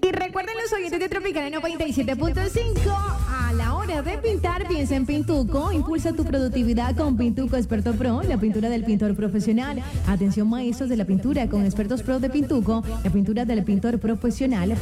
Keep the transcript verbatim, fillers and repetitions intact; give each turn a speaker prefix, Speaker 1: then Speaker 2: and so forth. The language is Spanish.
Speaker 1: Y recuerden los oyentes de Tropicana noventa y siete punto cinco, a la hora de pintar, piensa en Pintuco. Impulsa tu productividad con Pintuco Experto Pro, la pintura del pintor profesional. Atención maestros de la pintura con expertos pro de Pintuco, la pintura del pintor profesional.